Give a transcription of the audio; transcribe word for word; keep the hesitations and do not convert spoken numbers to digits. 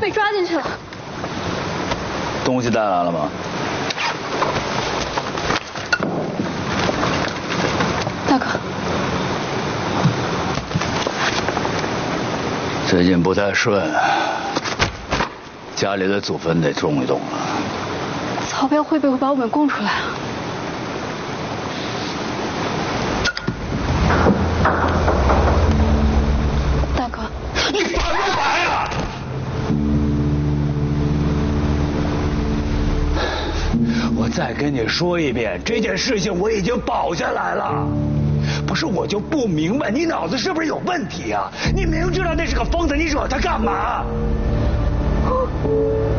被抓进去了。 东西带来了吗？ 大哥， 最近不太顺，家里的祖坟得动一动了。 曹彪会不会把我们供出来啊？大哥， 你反不反呀？我再跟你说一遍，这件事情我已经保下来了。不是我就不明白，你脑子是不是有问题啊？你明知道那是个疯子，你惹他干嘛？